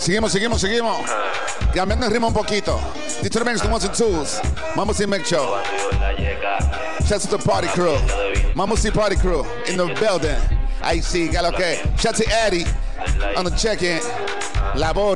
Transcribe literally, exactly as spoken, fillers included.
Seguimos, seguimos, seguimos. Cambiando el ritmo un poquito. Determinants, the ones and twos. Mama C Mix Show. Shouts to the party crew. Mama C Party Crew in the building. Ahí sí, got okay. Shouts to Eddie on the check-in. Labor.